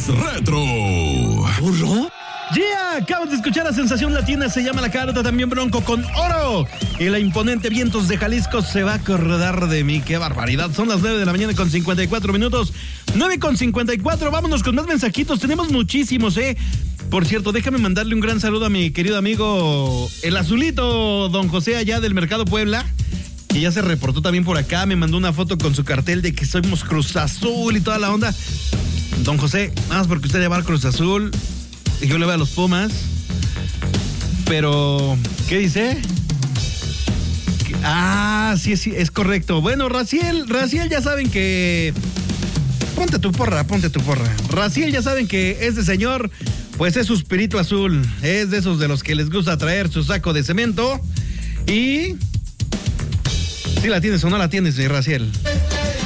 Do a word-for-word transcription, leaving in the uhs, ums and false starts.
más retro. ¿Burro? Yeah, acabas de escuchar a Sensación Latina, se llama La Carta, también Bronco con Oro. Y la imponente Vientos de Jalisco se va a acordar de mí. ¡Qué barbaridad! Son las nueve de la mañana con cincuenta y cuatro minutos. nueve con cincuenta y cuatro, vámonos con más mensajitos. Tenemos muchísimos, ¿eh? Por cierto, déjame mandarle un gran saludo a mi querido amigo El Azulito, don José, allá del Mercado Puebla, que ya se reportó también por acá. Me mandó una foto con su cartel de que somos Cruz Azul y toda la onda. Don José, nada más porque usted le va al Cruz Azul y yo le voy a los Pumas. Pero, ¿qué dice? Ah, sí, sí, es correcto. Bueno, Raciel, Raciel ya saben que... Ponte tu porra, ponte tu porra. Raciel ya saben que este señor, pues es Suspirito Azul. Es de esos de los que les gusta traer su saco de cemento. Y... ¿sí la tienes o no la tienes, Raciel?